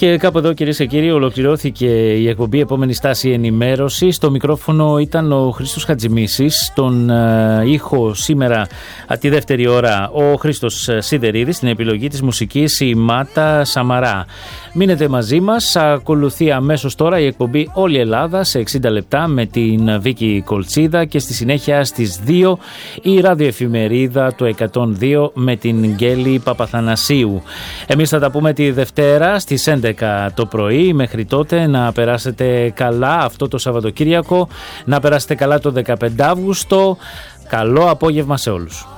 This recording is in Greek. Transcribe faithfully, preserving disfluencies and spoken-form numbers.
Και κάπου εδώ, κυρίες και κύριοι, ολοκληρώθηκε η εκπομπή Επόμενη Στάση Ενημέρωση. Στο μικρόφωνο ήταν ο Χρήστος Χατζημίσης. Στον uh, ήχο σήμερα, uh, τη δεύτερη ώρα, ο Χρήστος Σιδερίδης. Στην επιλογή της μουσικής η Μάτα Σαμαρά. Μείνετε μαζί μας. Ακολουθεί αμέσως τώρα η εκπομπή Όλη Ελλάδα σε εξήντα λεπτά με την Βίκη Κολτσίδα και στη συνέχεια στις δύο η ραδιοεφημερίδα του εκατόν δύο με την Γκέλη Παπαθανασίου. Εμείς θα τα πούμε τη Δευτέρα στις έντεκα το πρωί. Μέχρι τότε να περάσετε καλά αυτό το Σαββατοκύριακο, να περάσετε καλά το δεκαπέντε Αυγούστου. Καλό απόγευμα σε όλους.